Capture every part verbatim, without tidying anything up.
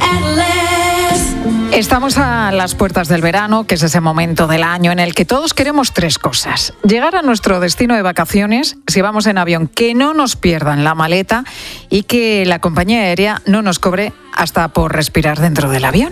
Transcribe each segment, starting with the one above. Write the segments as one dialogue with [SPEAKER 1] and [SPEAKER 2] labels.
[SPEAKER 1] Estamos a las puertas del verano, que es ese momento del año en el que todos queremos tres cosas. Llegar a nuestro destino de vacaciones, si vamos en avión, que no nos pierdan la maleta y que la compañía aérea no nos cobre hasta por respirar dentro del avión.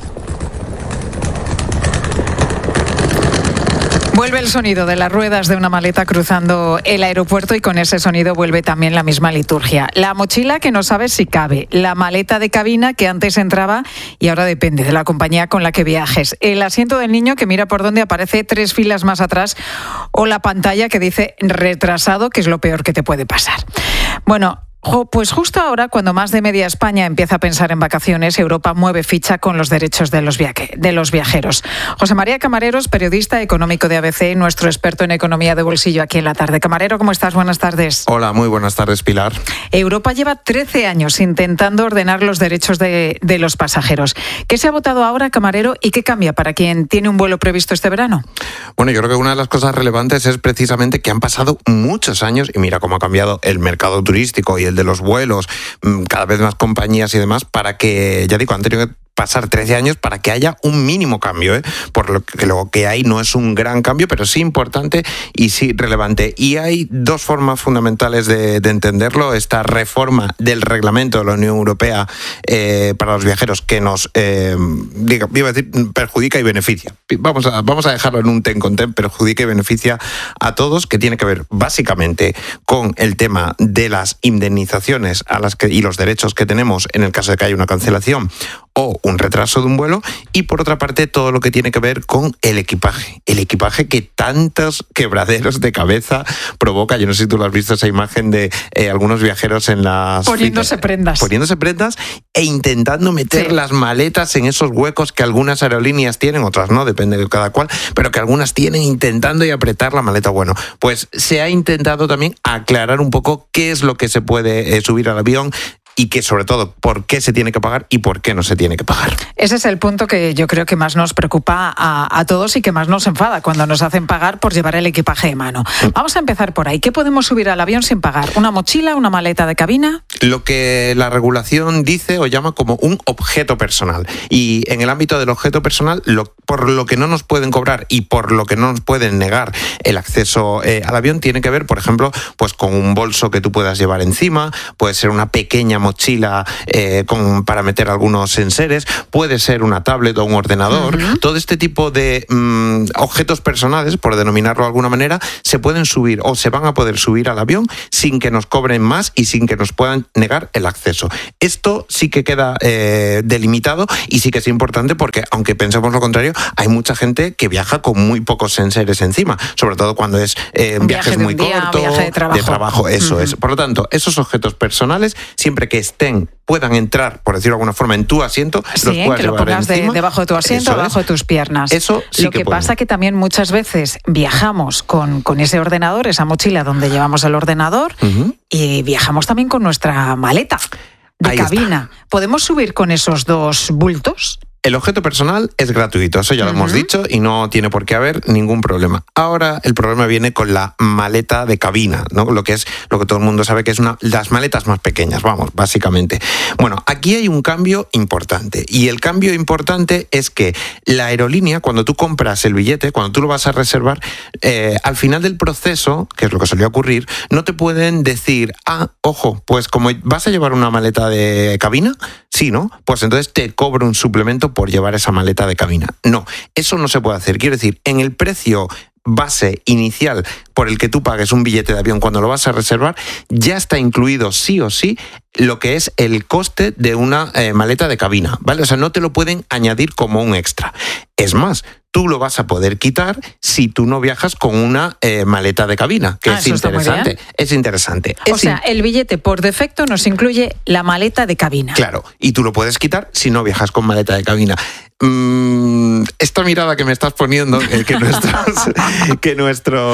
[SPEAKER 1] Vuelve el sonido de las ruedas de una maleta cruzando el aeropuerto y con ese sonido vuelve también la misma liturgia. La mochila que no sabes si cabe, la maleta de cabina que antes entraba y ahora depende de la compañía con la que viajes, el asiento del niño que mira por donde aparece tres filas más atrás o la pantalla que dice retrasado, que es lo peor que te puede pasar. Bueno, pues justo ahora, cuando más de media España empieza a pensar en vacaciones, Europa mueve ficha con los derechos de los, viaje, de los viajeros. José María Camareros, periodista económico de A B C, nuestro experto en economía de bolsillo aquí en La Tarde. Camarero, ¿cómo estás? Buenas tardes.
[SPEAKER 2] Hola, muy buenas tardes, Pilar.
[SPEAKER 1] Europa lleva trece años intentando ordenar los derechos de, de los pasajeros. ¿Qué se ha votado ahora, Camarero, y qué cambia para quien tiene un vuelo previsto este verano?
[SPEAKER 2] Bueno, yo creo que una de las cosas relevantes es precisamente que han pasado muchos años y mira cómo ha cambiado el mercado turístico y el de los vuelos, cada vez más compañías y demás, para que, ya digo, han tenido que pasar trece años para que haya un mínimo cambio, ¿eh? Por lo que lo que hay no es un gran cambio, pero sí importante y sí relevante. Y hay dos formas fundamentales de, de entenderlo. Esta reforma del reglamento de la Unión Europea eh, para los viajeros que nos eh, diga, iba a decir, perjudica y beneficia. Vamos a, vamos a dejarlo en un ten con ten, perjudica y beneficia a todos, que tiene que ver básicamente con el tema de las indemnizaciones a las que, y los derechos que tenemos en el caso de que haya una cancelación o un retraso de un vuelo, y por otra parte todo lo que tiene que ver con el equipaje. El equipaje que tantos quebraderos de cabeza provoca. Yo no sé si tú lo has visto, esa imagen de eh, algunos viajeros en las...
[SPEAKER 1] Poniéndose prendas.
[SPEAKER 2] Poniéndose prendas e intentando meter sí. las maletas en esos huecos que algunas aerolíneas tienen, otras no, depende de cada cual, pero que algunas tienen, intentando y apretar la maleta. Bueno, pues se ha intentado también aclarar un poco qué es lo que se puede eh, subir al avión, y que sobre todo por qué se tiene que pagar y por qué no se tiene que pagar.
[SPEAKER 1] Ese es el punto que yo creo que más nos preocupa a, a todos y que más nos enfada cuando nos hacen pagar por llevar el equipaje de mano. Vamos a empezar por ahí. ¿Qué podemos subir al avión sin pagar? ¿Una mochila, una maleta de cabina?
[SPEAKER 2] Lo que la regulación dice o llama como un objeto personal. Y en el ámbito del objeto personal, lo, por lo que no nos pueden cobrar y por lo que no nos pueden negar el acceso eh, al avión, tiene que ver, por ejemplo, pues con un bolso que tú puedas llevar encima, puede ser una pequeña mochila eh, con, para meter algunos enseres, puede ser una tablet o un ordenador. Uh-huh. Todo este tipo de mm, objetos personales, por denominarlo de alguna manera, se pueden subir o se van a poder subir al avión sin que nos cobren más y sin que nos puedan negar el acceso. Esto sí que queda eh, delimitado y sí que es importante porque, aunque pensemos lo contrario, hay mucha gente que viaja con muy pocos enseres encima, sobre todo cuando es eh, viajes muy cortos,
[SPEAKER 1] viaje de trabajo.
[SPEAKER 2] de trabajo, eso uh-huh. es. Por lo tanto, esos objetos personales, siempre que estén, puedan entrar, por decirlo de alguna forma, en tu asiento,
[SPEAKER 1] sí,
[SPEAKER 2] los puedas
[SPEAKER 1] que lo pongas de, debajo de tu asiento,
[SPEAKER 2] eso
[SPEAKER 1] debajo
[SPEAKER 2] es.
[SPEAKER 1] de tus piernas.
[SPEAKER 2] Eso sí
[SPEAKER 1] lo
[SPEAKER 2] que,
[SPEAKER 1] que
[SPEAKER 2] pueden.
[SPEAKER 1] pasa que también muchas veces viajamos con, con ese ordenador, esa mochila donde llevamos el ordenador, uh-huh. y viajamos también con nuestra maleta de
[SPEAKER 2] Ahí
[SPEAKER 1] cabina. Está. ¿Podemos subir con esos dos bultos?
[SPEAKER 2] El objeto personal es gratuito, eso ya lo uh-huh. hemos dicho, y no tiene por qué haber ningún problema. Ahora el problema viene con la maleta de cabina, ¿no? Lo que es lo que todo el mundo sabe que es una las maletas más pequeñas, vamos, básicamente. Bueno, aquí hay un cambio importante, y el cambio importante es que la aerolínea, cuando tú compras el billete, cuando tú lo vas a reservar, eh, al final del proceso, que es lo que solía ocurrir, no te pueden decir, ah, ojo, pues como vas a llevar una maleta de cabina, sí, ¿no? Pues entonces te cobro un suplemento por llevar esa maleta de cabina. No, eso no se puede hacer. Quiero decir, en el precio base inicial por el que tú pagues un billete de avión cuando lo vas a reservar, ya está incluido sí o sí lo que es el coste de una eh, maleta de cabina, ¿vale? O sea, no te lo pueden añadir como un extra. Es más, tú lo vas a poder quitar si tú no viajas con una eh, maleta de cabina, que
[SPEAKER 1] ah,
[SPEAKER 2] es interesante. Es interesante.
[SPEAKER 1] O
[SPEAKER 2] es
[SPEAKER 1] sea,
[SPEAKER 2] in...
[SPEAKER 1] el billete por defecto nos incluye la maleta de cabina.
[SPEAKER 2] Claro, y tú lo puedes quitar si no viajas con maleta de cabina. Mm, esta mirada que me estás poniendo, eh, que nuestros, que nuestros, eh, que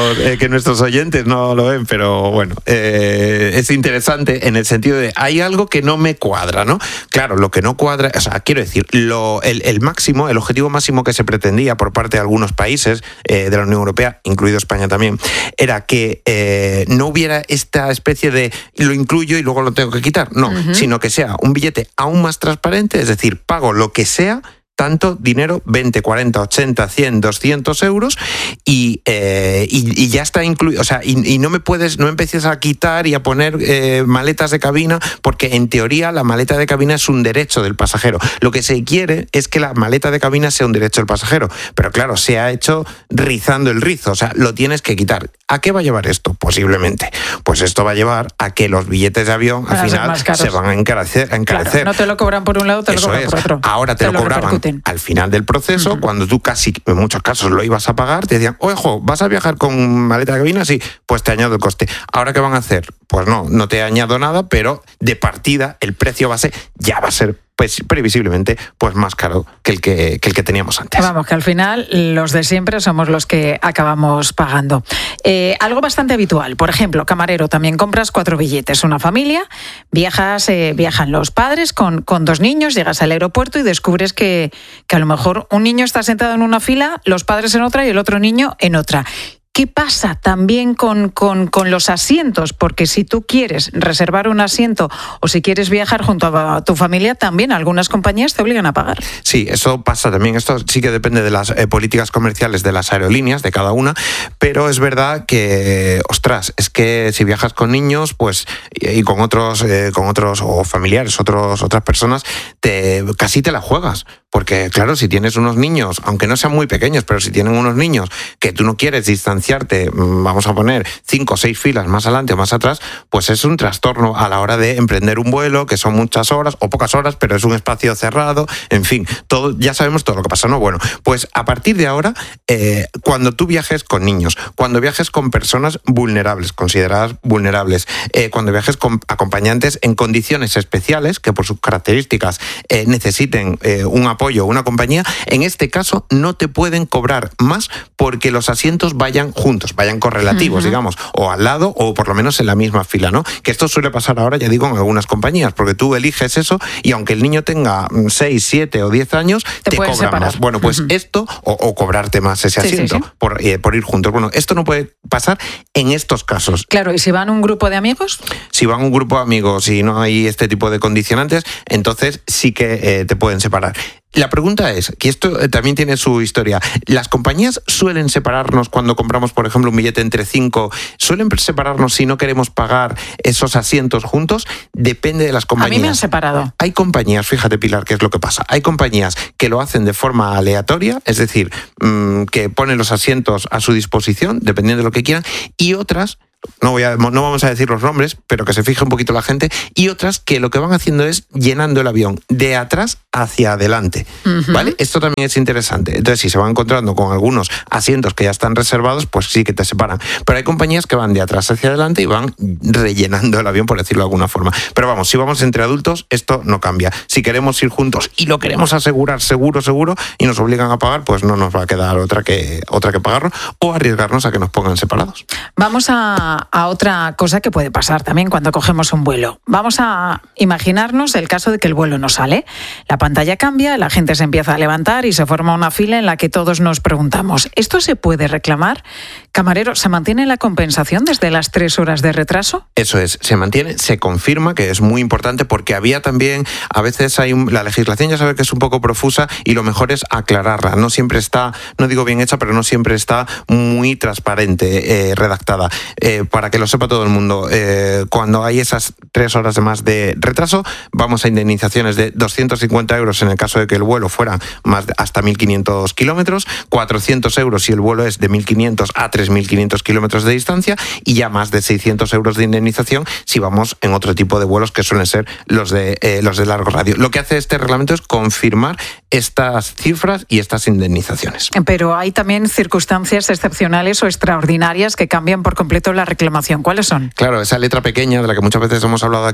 [SPEAKER 2] que nuestros oyentes no lo ven, pero bueno, eh, es interesante en el sentido de hay algo que no me cuadra, ¿no? Claro, lo que no cuadra, o sea, quiero decir, lo, el, el máximo, el objetivo máximo que se pretendía por parte de algunos países eh, de la Unión Europea, incluido España también, era que eh, no hubiera esta especie de lo incluyo y luego lo tengo que quitar, no, uh-huh. sino que sea un billete aún más transparente, es decir, pago lo que sea, tanto dinero, veinte, cuarenta, ochenta, cien, doscientos euros, y, eh, y, y ya está incluido. O sea, y, y no me puedes, no empieces a quitar y a poner eh, maletas de cabina, porque en teoría la maleta de cabina es un derecho del pasajero. Lo que se quiere es que la maleta de cabina sea un derecho del pasajero. Pero claro, se ha hecho rizando el rizo. O sea, lo tienes que quitar. ¿A qué va a llevar esto? Posiblemente. Pues esto va a llevar a que los billetes de avión al final se van a encarecer. A encarecer.
[SPEAKER 1] Claro, no te lo cobran por un lado, te
[SPEAKER 2] Eso
[SPEAKER 1] lo cobran
[SPEAKER 2] es.
[SPEAKER 1] por otro.
[SPEAKER 2] Ahora te, te lo, lo cobraban repercuten. Al final del proceso, uh-huh. cuando tú casi, en muchos casos, lo ibas a pagar, te decían, ojo, ¿vas a viajar con maleta de cabina? Sí, pues te añado el coste. ¿Ahora qué van a hacer? Pues no, no te añado nada, pero de partida el precio base ya va a ser pues previsiblemente pues más caro que el que, que el que teníamos antes.
[SPEAKER 1] Vamos, que al final los de siempre somos los que acabamos pagando. Eh, algo bastante habitual, por ejemplo, camarero, también compras cuatro billetes, una familia, viajas, eh, viajan los padres con, con dos niños, llegas al aeropuerto y descubres que, que a lo mejor un niño está sentado en una fila, los padres en otra y el otro niño en otra. ¿Qué pasa también con, con, con los asientos? Porque si tú quieres reservar un asiento o si quieres viajar junto a tu familia, también algunas compañías te obligan a pagar.
[SPEAKER 2] Sí, eso pasa también. Esto sí que depende de las eh, políticas comerciales de las aerolíneas, de cada una, pero es verdad que, ostras, es que si viajas con niños, pues y, y con otros, eh, con otros o familiares, otros, otras personas, te casi te la juegas. Porque, claro, si tienes unos niños, aunque no sean muy pequeños, pero si tienen unos niños que tú no quieres distanciarte, vamos a poner cinco o seis filas más adelante o más atrás, pues es un trastorno a la hora de emprender un vuelo, que son muchas horas o pocas horas, pero es un espacio cerrado, en fin, todo, ya sabemos todo lo que pasa, ¿no? Bueno, pues a partir de ahora, eh, cuando tú viajes con niños, cuando viajes con personas vulnerables, consideradas vulnerables, eh, cuando viajes con acompañantes en condiciones especiales, que por sus características eh, necesiten eh, un apoyo apoyo o una compañía, en este caso no te pueden cobrar más porque los asientos vayan juntos, vayan correlativos, uh-huh. digamos, o al lado o por lo menos en la misma fila, ¿no? Que esto suele pasar ahora, ya digo, en algunas compañías, porque tú eliges eso y aunque el niño tenga seis, siete o diez años, te, te cobran separar. Más. Bueno, pues uh-huh. esto, o, o cobrarte más ese asiento sí, sí, sí. Por, eh, por ir juntos. Bueno, esto no puede pasar en estos casos.
[SPEAKER 1] Claro, ¿y si van un grupo de amigos?
[SPEAKER 2] Si van un grupo de amigos y no hay este tipo de condicionantes, entonces sí que eh, te pueden separar. La pregunta es, que esto también tiene su historia, ¿las compañías suelen separarnos cuando compramos, por ejemplo, un billete entre cinco? ¿Suelen separarnos si no queremos pagar esos asientos juntos? Depende de las compañías.
[SPEAKER 1] A mí me han separado.
[SPEAKER 2] Hay compañías, fíjate Pilar, qué es lo que pasa. Hay compañías que lo hacen de forma aleatoria, es decir, mmm, que ponen los asientos a su disposición, dependiendo de lo que quieran, y otras... No, voy a, no vamos a decir los nombres, pero que se fije un poquito la gente, y otras que lo que van haciendo es llenando el avión de atrás hacia adelante, uh-huh. ¿vale? Esto también es interesante. Entonces, si se van encontrando con algunos asientos que ya están reservados, pues sí que te separan. Pero hay compañías que van de atrás hacia adelante y van rellenando el avión, por decirlo de alguna forma. Pero vamos, si vamos entre adultos, esto no cambia. Si queremos ir juntos y lo queremos asegurar seguro, seguro, y nos obligan a pagar, pues no nos va a quedar otra que, otra que pagarlo o arriesgarnos a que nos pongan separados.
[SPEAKER 1] Vamos a a otra cosa que puede pasar también cuando cogemos un vuelo. Vamos a imaginarnos el caso de que el vuelo no sale. La pantalla cambia, la gente se empieza a levantar y se forma una fila en la que todos nos preguntamos, ¿esto se puede reclamar? Camarero, ¿se mantiene la compensación desde las tres horas de retraso?
[SPEAKER 2] Eso es, se mantiene, se confirma, que es muy importante porque había también, a veces hay un, la legislación ya sabe que es un poco profusa y lo mejor es aclararla. No siempre está, no digo bien hecha, pero no siempre está muy transparente, eh, redactada. Eh, para que lo sepa todo el mundo, eh, cuando hay esas tres horas de más de retraso, vamos a indemnizaciones de doscientos cincuenta euros en el caso de que el vuelo fuera más de, hasta mil quinientos kilómetros, cuatrocientos euros si el vuelo es de mil quinientos a tres mil quinientos kilómetros de distancia y ya más de seiscientos euros de indemnización si vamos en otro tipo de vuelos que suelen ser los de, eh, los de largo radio. Lo que hace este reglamento es confirmar estas cifras y estas indemnizaciones.
[SPEAKER 1] Pero hay también circunstancias excepcionales o extraordinarias que cambian por completo la reclamación. ¿Cuáles son?
[SPEAKER 2] Claro, esa letra pequeña de la que muchas veces hemos hablado aquí,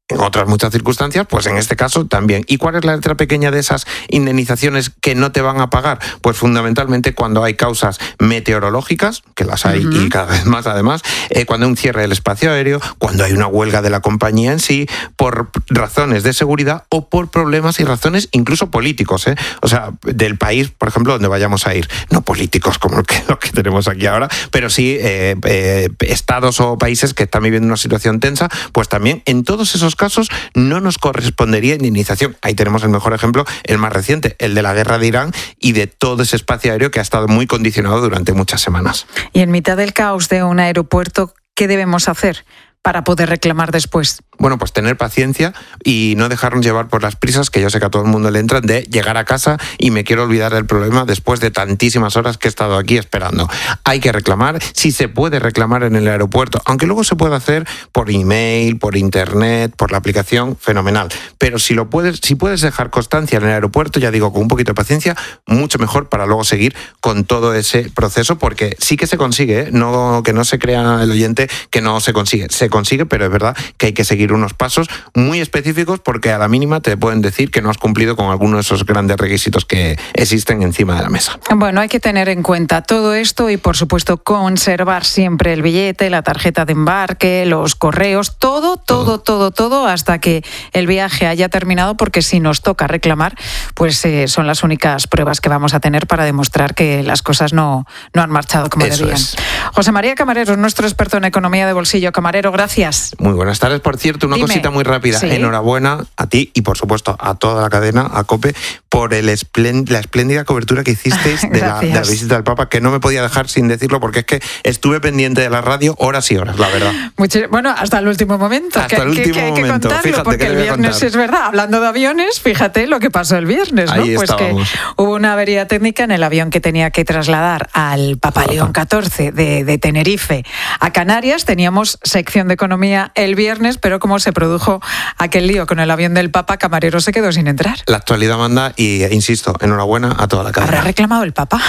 [SPEAKER 2] en otras muchas circunstancias, pues en este caso también. ¿Y cuál es la letra pequeña de esas indemnizaciones que no te van a pagar? Pues fundamentalmente cuando hay causas meteorológicas, que las hay uh-huh. y cada vez más además, eh, cuando hay un cierre del espacio aéreo, cuando hay una huelga de la compañía en sí, por razones de seguridad o por problemas y razones incluso políticos, ¿eh? O sea, del país, por ejemplo, donde vayamos a ir. No políticos como lo que, lo que tenemos aquí ahora, pero sí eh, eh, estados o países que están viviendo una situación tensa, pues también en todos esos casos no nos correspondería indemnización. Ahí tenemos el mejor ejemplo, el más reciente, el de la guerra de Irán y de todo ese espacio aéreo que ha estado muy condicionado durante muchas semanas.
[SPEAKER 1] Y en mitad del caos de un aeropuerto, ¿qué debemos hacer para poder reclamar después?
[SPEAKER 2] Bueno, pues tener paciencia y no dejarnos llevar por las prisas, que yo sé que a todo el mundo le entran, de llegar a casa y me quiero olvidar del problema después de tantísimas horas que he estado aquí esperando. Hay que reclamar, si se puede reclamar en el aeropuerto, aunque luego se puede hacer por email, por internet, por la aplicación, fenomenal. Pero si lo puedes, si puedes dejar constancia en el aeropuerto, ya digo, con un poquito de paciencia, mucho mejor para luego seguir con todo ese proceso, porque sí que se consigue, ¿eh? No, que no se crea el oyente que no se consigue. Se consigue, pero es verdad que hay que seguir unos pasos muy específicos porque a la mínima te pueden decir que no has cumplido con alguno de esos grandes requisitos que existen encima de la mesa.
[SPEAKER 1] Bueno, hay que tener en cuenta todo esto y, por supuesto, conservar siempre el billete, la tarjeta de embarque, los correos, todo, todo, todo, todo, todo hasta que el viaje haya terminado, porque si nos toca reclamar, pues eh, son las únicas pruebas que vamos a tener para demostrar que las cosas no, no han marchado como
[SPEAKER 2] Eso
[SPEAKER 1] debían.
[SPEAKER 2] Es.
[SPEAKER 1] José María Camarero, nuestro experto en economía de bolsillo. Camarero, gracias.
[SPEAKER 2] Muy buenas tardes. Por cierto, una
[SPEAKER 1] Dime.
[SPEAKER 2] cosita muy rápida.
[SPEAKER 1] Sí.
[SPEAKER 2] Enhorabuena a ti y, por supuesto, a toda la cadena, a COPE, por el esplénd- la espléndida cobertura que hicisteis de la, de la visita del Papa, que no me podía dejar sin decirlo porque es que estuve pendiente de la radio horas y horas, la verdad.
[SPEAKER 1] Mucho, bueno, hasta el último momento.
[SPEAKER 2] Hasta
[SPEAKER 1] que,
[SPEAKER 2] el último
[SPEAKER 1] que, que hay
[SPEAKER 2] momento.
[SPEAKER 1] que contarlo,
[SPEAKER 2] Fíjate
[SPEAKER 1] porque
[SPEAKER 2] que
[SPEAKER 1] el
[SPEAKER 2] te voy a
[SPEAKER 1] viernes
[SPEAKER 2] contar.
[SPEAKER 1] es verdad. Hablando de aviones, fíjate lo que pasó el viernes, ¿no?
[SPEAKER 2] Ahí
[SPEAKER 1] Pues
[SPEAKER 2] estábamos.
[SPEAKER 1] que hubo una avería técnica en el avión que tenía que trasladar al Papa León catorce de, de Tenerife a Canarias. Teníamos sección de economía el viernes, pero como se produjo aquel lío con el avión del Papa, Camarero se quedó sin entrar.
[SPEAKER 2] La actualidad manda y, insisto, enhorabuena a toda la cadena.
[SPEAKER 1] ¿Habrá reclamado el Papa?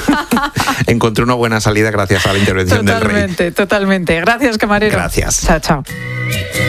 [SPEAKER 2] Encontré una buena salida gracias a la intervención
[SPEAKER 1] totalmente,
[SPEAKER 2] del rey.
[SPEAKER 1] Totalmente, totalmente. Gracias, Camarero.
[SPEAKER 2] Gracias.
[SPEAKER 1] Chao, chao.